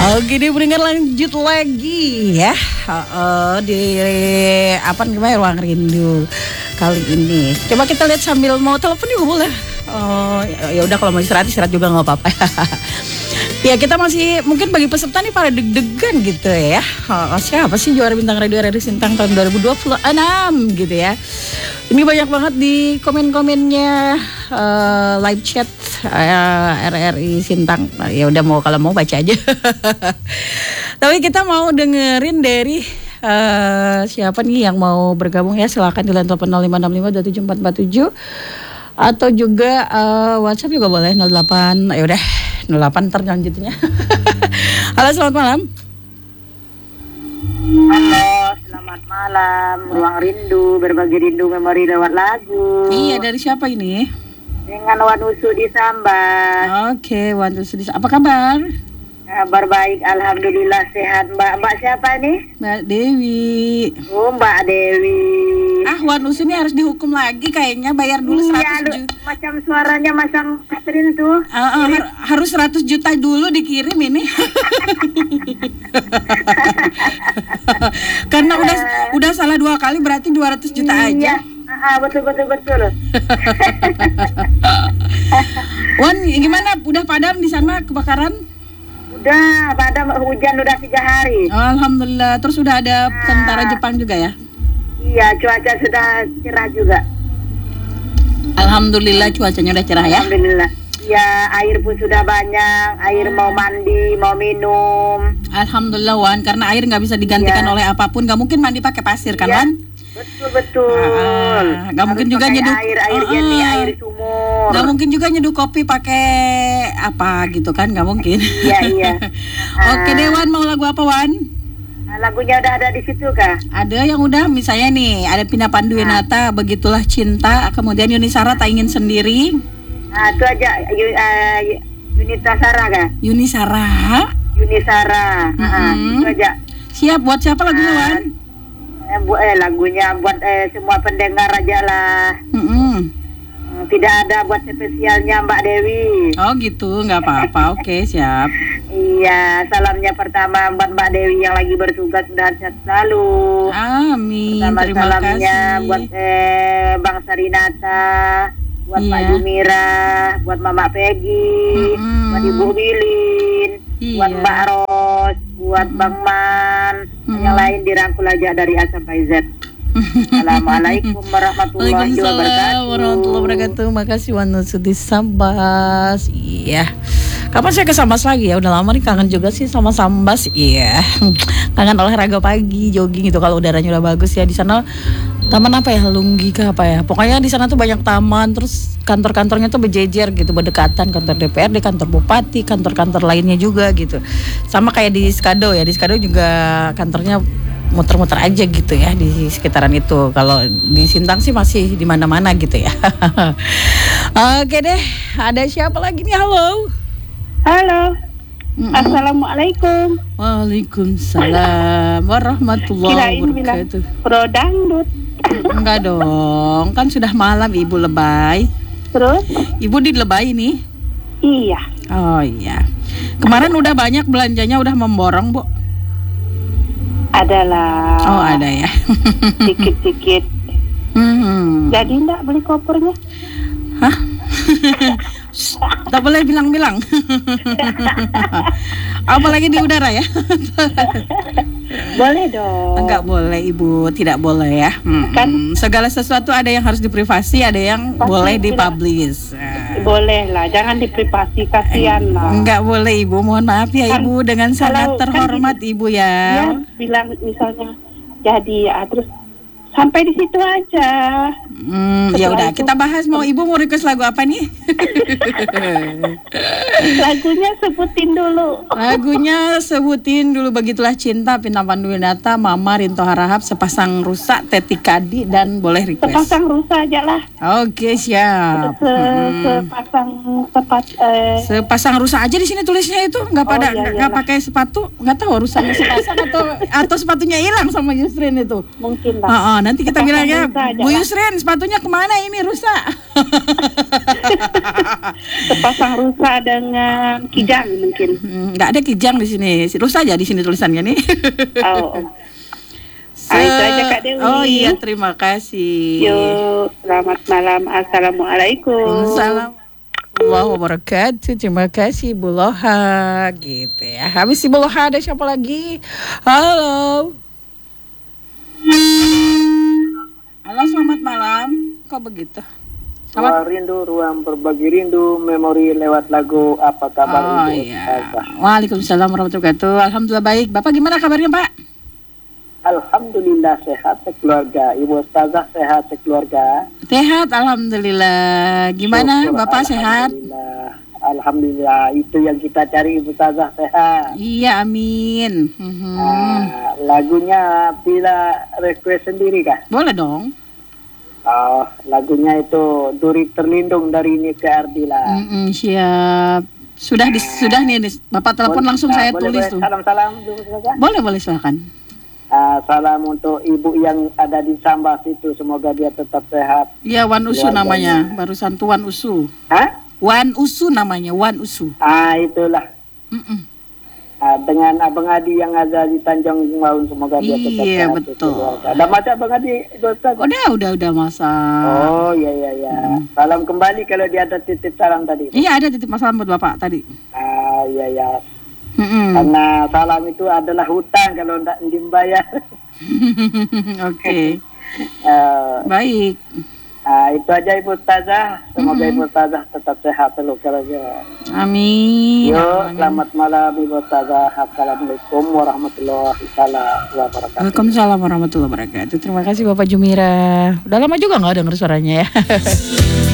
Oke, dia pendengar lanjut lagi ya. Di apa namanya Ruang Rindu kali ini. Coba kita lihat sambil mau telepon juga boleh. Ya udah kalau mau istirahat juga nggak apa-apa. Ya kita masih mungkin bagi peserta nih pada deg-degan gitu ya. Siapa sih juara bintang radio Sintang tahun 2026 gitu ya. Ini banyak banget di komen-komennya live chat RRI Sintang. Ya udah kalau mau baca aja. Tapi kita mau dengerin dari siapa nih yang mau bergabung ya, silakan di line telepon 0565 274447 atau juga WhatsApp juga boleh 08. Ya udah 08 ntar lanjutnya. Halo, selamat malam. Halo, selamat malam. Ruang Rindu, berbagi rindu memori lewat lagu. Iya, dari siapa ini? Dengan Wanusu di Sambas. Oke, Wanusu di Sambas. Apa kabar? Kabar baik, alhamdulillah sehat. Mbak siapa nih? Mbak Dewi. Oh, Mbak Dewi. Wanusu ini harus dihukum lagi kayaknya, bayar dulu 100 juta. Macam suaranya macam Astrin tuh. Harus 100 juta dulu dikirim ini. Karena udah salah 2 kali berarti 200 juta aja. Betul. Wan, gimana? Udah padam di sana kebakaran? Udah padam, hujan udah 3 hari. Alhamdulillah. Terus udah ada tentara Jepang juga ya? Iya, cuaca sudah cerah juga. Alhamdulillah cuacanya udah cerah ya? Alhamdulillah. Ya, air pun sudah banyak, air mau mandi, mau minum. Alhamdulillah Wan, karena air nggak bisa digantikan oleh apapun, nggak mungkin mandi pakai pasir kan Wan? Betul. Nggak mungkin juga nyeduh air jernih, air sumur. Nggak mungkin juga nyeduh kopi pakai apa gitu kan, nggak mungkin. Iya. Oke deh Wan, mau lagu apa Wan? Lagunya udah ada di situ kah? Ada yang udah, misalnya nih ada Pina Panduwinata, Begitulah Cinta, kemudian Yuni Sara Tak Ingin Sendiri. Itu aja Yunita Sara kah? Yuni Sara. Itu aja. Siap, buat siapa lagunya Wan? Lagunya buat semua pendengar aja lah. Tidak ada buat spesialnya Mbak Dewi. Oh gitu, nggak apa-apa. Oke, siap. Iya, salamnya pertama buat Mbak Dewi yang lagi bertugas, mudah sehat selalu. Amin. Terima salamnya kasih. Buat Bang Sarinata, buat Pak Jumira, buat Mama Peggy, buat Ibu Bilin, buat Mbak Ros, buat Bang Man, yang lain dirangkul aja dari A sampai Z. Assalamualaikum warahmatullahi wabarakatuh. Makasih Wanusu di Sambas. Iya. Kapan saya ke Sambas lagi ya? Udah lama nih, kangen juga sih sama Sambas. Iya. Kangen olahraga pagi, jogging gitu kalau udaranya udah bagus ya di sana. Taman apa ya? Lunggi ke apa ya? Pokoknya di sana tuh banyak taman, terus kantor-kantornya tuh berjejer gitu, berdekatan, kantor DPRD, kantor bupati, kantor-kantor lainnya juga gitu. Sama kayak di Skado ya. Di Skado juga kantornya muter-muter aja gitu ya di sekitaran itu. Kalau di Sintang sih masih di mana-mana gitu ya. Oke deh, ada siapa lagi nih? Halo. Assalamualaikum. Waalaikumsalam warahmatullahi wabarakatuh. Pro dangdut. Enggak dong, kan sudah malam Ibu lebay. Terus? Ibu di lebay nih? Iya. Oh iya. Kemarin udah banyak belanjanya, udah memborong Bu? Adalah. Oh ada ya. Dikit-dikit. Jadi enggak beli kopernya? Hah? Tak boleh bilang-bilang. Apalagi di udara ya. Boleh dong. Enggak boleh Ibu, tidak boleh ya. Kan segala sesuatu ada yang harus diprivasi, ada yang boleh dipublish. Boleh lah, jangan diprivasi, kasihan lah. Enggak boleh Ibu, mohon maaf ya kan, Ibu, dengan sangat terhormat Ibu ya. Dia bilang misalnya jadi terus sampai di situ aja. Ya udah, kita bahas. Mau Ibu mau request lagu apa nih? Lagunya sebutin dulu. Begitulah Cinta, Pina Panduwinata, Mama, Rinto Harahap, Sepasang Rusa, Teti Kadi, dan boleh request. Sepasang rusa aja lah. Oke, siap. Sepasang rusa aja di sini tulisnya itu. Nggak pada nggak pakai sepatu. Nggak tahu rusanya sepasang atau sepatunya hilang sama Yusrin itu. Mungkin lah. Nanti kita bilangnya, Bu Yusrin sepatunya kemana ini rusak? Sepasang rusa dengan kijang mungkin. Nggak ada kijang di sini. Rusa aja di sini tulisannya nih. Oh. Itu aja Kak Dewi. Oh iya, terima kasih. Yuk, selamat malam. Assalamualaikum. Assalamualaikum warahmatullahi wabarakatuh. Terima kasih Bu Loha gitu ya. Habis si Bu Loha ada siapa lagi? Halo. Halo, selamat malam. Kok begitu? Ruang rindu, ruang berbagi rindu, memori lewat lagu. Apa kabar Ibu? Iya. Waalaikumsalam warahmatullahi wabarakatuh. Alhamdulillah baik. Bapak gimana kabarnya Pak? Alhamdulillah sehat sekeluarga. Ibu Ustazah sehat sekeluarga. Sehat, alhamdulillah. Gimana, Syukur, Bapak sehat? Alhamdulillah. Itu yang kita cari, Ibu Ustazah sehat. Iya, amin. Lagunya bila request sendiri kah? Boleh dong. Lagunya itu Duri Terlindung dari Nike Ardila. Siap. Sudah nih, Bapak telepon langsung saya tulis tuh. Salam-salam, Ibu Ustazah. Boleh, silakan. Salam untuk ibu yang ada di Sambas itu, semoga dia tetap sehat. Iya, Wan Usu namanya, barusan tuh Wan Usu. Hah? Wan Usu namanya, Wan Usu. Itulah. Dengan Abang Adi yang ada di Tanjung Maun, semoga dia tetap sehat. Iya, betul. Ada masak Abang Adi? Udah masak. Oh, iya. Salam kembali kalau dia ada titip salam tadi. Iya, ada titip salam buat Bapak tadi. Iya. Karena salam itu adalah hutang kalau tidak dibayar. Oke. Baik. Itu aja Ibu Ustazah. Semoga Ibu Ustazah tetap sehat selalu kerja. Amin. Selamat malam Ibu Ustazah. Assalamualaikum warahmatullahi wabarakatuh. Waalaikumsalam warahmatullahi wabarakatuh. Terima kasih Bapak Jumira. Udah lama juga nggak denger suaranya ya.